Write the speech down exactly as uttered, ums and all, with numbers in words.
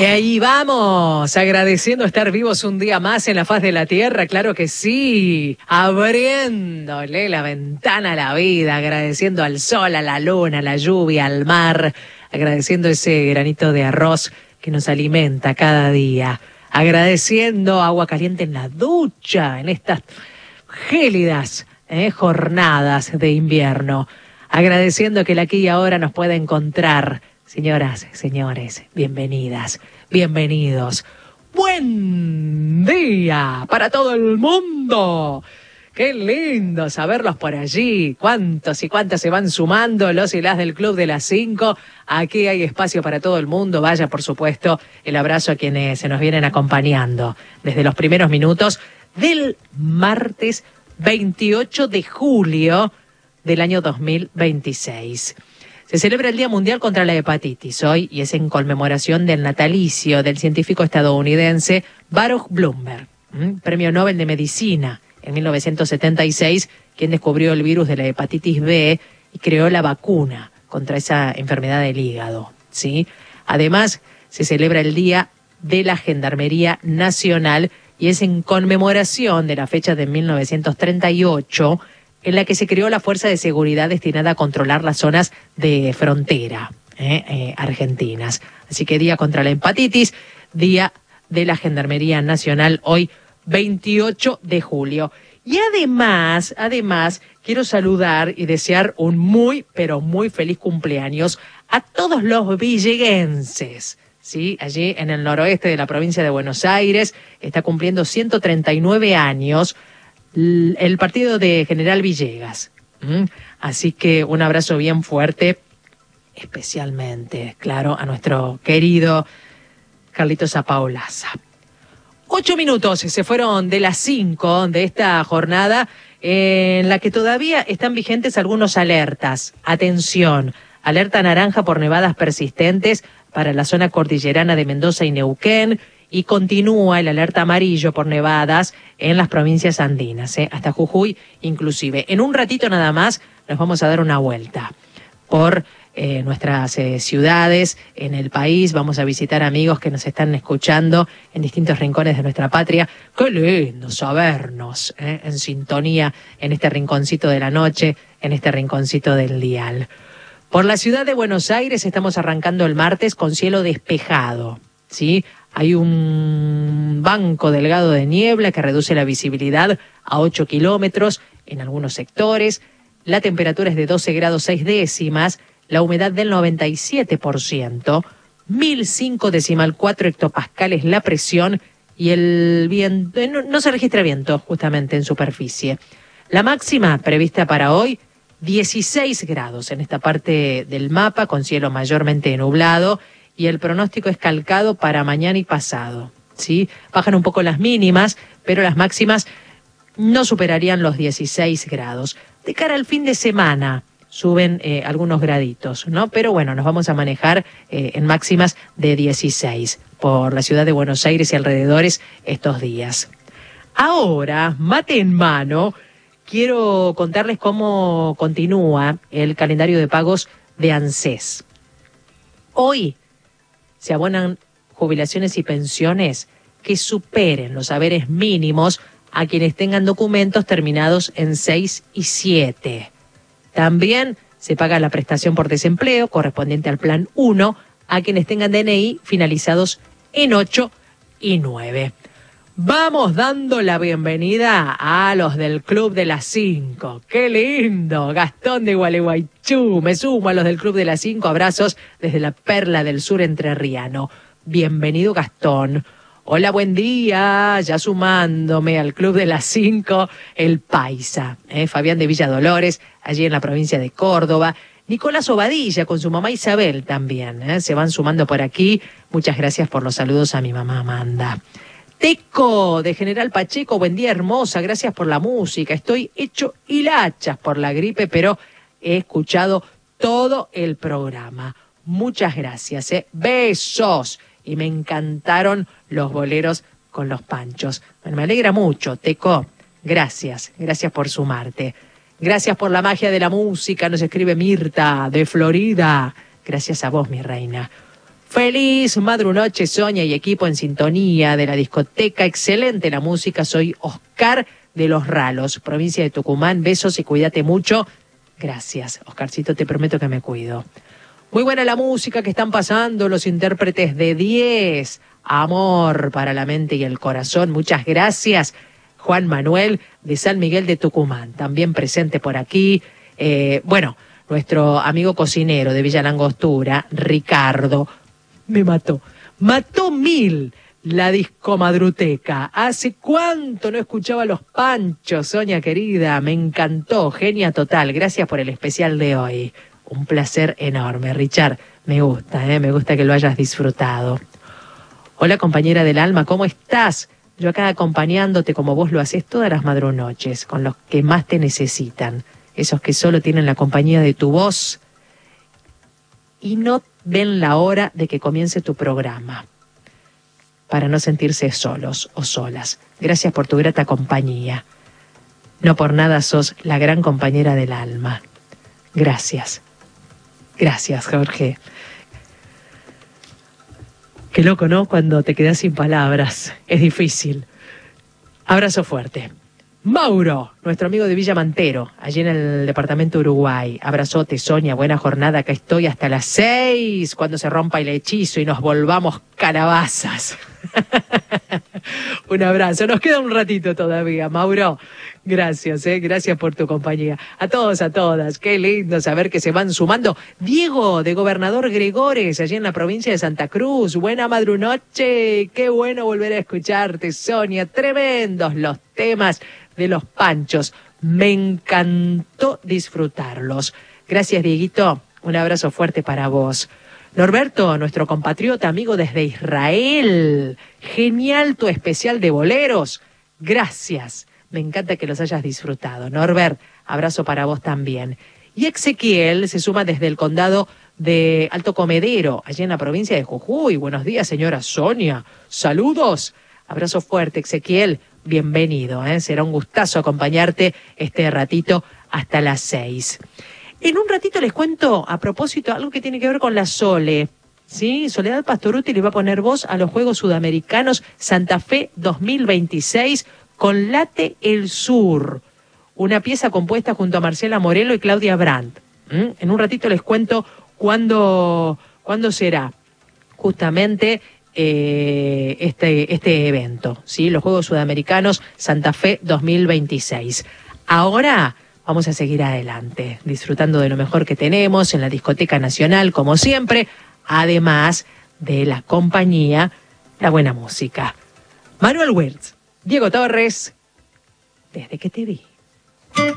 Y ahí vamos, agradeciendo estar vivos un día más en la faz de la tierra, claro que sí, abriéndole la ventana a la vida, agradeciendo al sol, a la luna, a la lluvia, al mar, agradeciendo ese granito de arroz que nos alimenta cada día, agradeciendo agua caliente en la ducha, en estas gélidas eh, jornadas de invierno, agradeciendo que el aquí y ahora nos pueda encontrar. Señoras, señores, bienvenidas, bienvenidos. ¡Buen día para todo el mundo! ¡Qué lindo saberlos por allí! ¿Cuántos y cuántas se van sumando los y las del Club de las Cinco? Aquí hay espacio para todo el mundo. Vaya, por supuesto, el abrazo a quienes se nos vienen acompañando desde los primeros minutos del martes veintiocho de julio del año dos mil veintiséis. Se celebra el Día Mundial contra la Hepatitis hoy y es en conmemoración del natalicio del científico estadounidense Baruch Blumberg, ¿m? Premio Nobel de Medicina en mil novecientos setenta y seis, quien descubrió el virus de la hepatitis B y creó la vacuna contra esa enfermedad del hígado, ¿sí? Además, se celebra el Día de la Gendarmería Nacional y es en conmemoración de la fecha de mil novecientos treinta y ocho, en la que se creó la Fuerza de Seguridad destinada a controlar las zonas de frontera eh, eh, argentinas. Así que Día contra la Hepatitis, Día de la Gendarmería Nacional, hoy veintiocho de julio. Y además, además, quiero saludar y desear un muy, pero muy feliz cumpleaños a todos los villeguenses. Sí, allí en el noroeste de la provincia de Buenos Aires está cumpliendo ciento treinta y nueve años el partido de General Villegas. ¿Mm? Así que un abrazo bien fuerte, especialmente, claro, a nuestro querido Carlitos Apaolaza. Ocho minutos se fueron de las cinco de esta jornada en la que todavía están vigentes algunos alertas. Atención, alerta naranja por nevadas persistentes para la zona cordillerana de Mendoza y Neuquén, y continúa el alerta amarillo por nevadas en las provincias andinas, ¿eh? Hasta Jujuy inclusive. En un ratito nada más nos vamos a dar una vuelta por eh, nuestras eh, ciudades, en el país. Vamos a visitar amigos que nos están escuchando en distintos rincones de nuestra patria. ¡Qué lindo sabernos ¿eh? en sintonía en este rinconcito de la noche, en este rinconcito del dial! Por la ciudad de Buenos Aires estamos arrancando el martes con cielo despejado, ¿sí? Hay un banco delgado de niebla que reduce la visibilidad a ocho kilómetros en algunos sectores. La temperatura es de doce grados seis décimas, la humedad del noventa y siete por ciento, mil cinco decimal cuatro hectopascales la presión y el viento, no, no se registra viento justamente en superficie. La máxima prevista para hoy, dieciséis grados en esta parte del mapa con cielo mayormente nublado. Y el pronóstico es calcado para mañana y pasado, ¿sí? Bajan un poco las mínimas, pero las máximas no superarían los dieciséis grados. De cara al fin de semana suben eh, algunos graditos, ¿no? Pero bueno, nos vamos a manejar eh, en máximas de dieciséis por la ciudad de Buenos Aires y alrededores estos días. Ahora, mate en mano, quiero contarles cómo continúa el calendario de pagos de ANSES. Hoy se abonan jubilaciones y pensiones que superen los haberes mínimos a quienes tengan documentos terminados en seis y siete. También se paga la prestación por desempleo correspondiente al plan uno a quienes tengan D N I finalizados en ocho y nueve. Vamos dando la bienvenida a los del Club de las Cinco. ¡Qué lindo! Gastón de Gualeguaychú. Me sumo a los del Club de las Cinco. Abrazos desde la perla del sur entrerriano. Bienvenido, Gastón. Hola, buen día. Ya sumándome al Club de las Cinco, el Paisa. ¿eh? Fabián de Villa Dolores, allí en la provincia de Córdoba. Nicolás Obadilla con su mamá Isabel también. ¿eh? Se van sumando por aquí. Muchas gracias por los saludos a mi mamá Amanda. Teco de General Pacheco, buen día hermosa, gracias por la música, estoy hecho hilachas por la gripe, pero he escuchado todo el programa. Muchas gracias, ¿eh? Besos. Y me encantaron los boleros con los panchos. Bueno, me alegra mucho, Teco. Gracias, gracias por sumarte. Gracias por la magia de la música, nos escribe Mirta de Florida. Gracias a vos, mi reina. Feliz madrunoche, Sonia y equipo en sintonía de la discoteca. Excelente la música. Soy Oscar de Los Ralos, provincia de Tucumán. Besos y cuídate mucho. Gracias, Oscarcito, te prometo que me cuido. Muy buena la música que están pasando los intérpretes de diez. Amor para la mente y el corazón. Muchas gracias. Juan Manuel de San Miguel de Tucumán, también presente por aquí. Eh, bueno, nuestro amigo cocinero de Villa Langostura, Ricardo, me mató. Mató mil la discomadruteca. ¿Hace cuánto no escuchaba Los Panchos, Sonia querida? Me encantó, genia total. Gracias por el especial de hoy. Un placer enorme, Richard. Me gusta, ¿eh? Me gusta que lo hayas disfrutado. Hola, compañera del alma, ¿cómo estás? Yo acá acompañándote como vos lo haces todas las madrunoches, con los que más te necesitan, esos que solo tienen la compañía de tu voz y no ven la hora de que comience tu programa, para no sentirse solos o solas. Gracias por tu grata compañía. No por nada sos la gran compañera del alma. Gracias. Gracias, Jorge. Qué loco, ¿no? Cuando te quedas sin palabras. Es difícil. Abrazo fuerte. Mauro, nuestro amigo de Villa Mantero, allí en el departamento Uruguay. Abrazote, Sonia, buena jornada. Acá estoy hasta las seis, cuando se rompa el hechizo y nos volvamos calabazas. Un abrazo. Nos queda un ratito todavía, Mauro. Gracias, eh. Gracias por tu compañía. A todos, a todas. Qué lindo saber que se van sumando. Diego, de Gobernador Gregores, allí en la provincia de Santa Cruz. Buena madrunoche. Qué bueno volver a escucharte, Sonia. Tremendos los temas de Los Panchos. Me encantó disfrutarlos. Gracias, Dieguito. Un abrazo fuerte para vos. Norberto, nuestro compatriota amigo desde Israel. Genial tu especial de boleros. Gracias. Me encanta que los hayas disfrutado. Norbert, abrazo para vos también. Y Ezequiel se suma desde el condado de Alto Comedero, allí en la provincia de Jujuy. Buenos días, señora Sonia. Saludos. Abrazo fuerte, Ezequiel. Bienvenido, ¿eh? Será un gustazo acompañarte este ratito hasta las seis. En un ratito les cuento, a propósito, algo que tiene que ver con la Sole. ¿Sí? Soledad Pastoruti le va a poner voz a los Juegos Sudamericanos Santa Fe dos mil veintiséis con Late el Sur. Una pieza compuesta junto a Marcela Morelo y Claudia Brandt. ¿Mm? En un ratito les cuento cuándo, cuándo será justamente eh, este, este evento. ¿Sí? Los Juegos Sudamericanos Santa Fe dos mil veintiséis. Ahora vamos a seguir adelante, disfrutando de lo mejor que tenemos en la Discoteca Nacional, como siempre, además de la compañía, la buena música. Manuel Wirtz, Diego Torres, desde que te vi.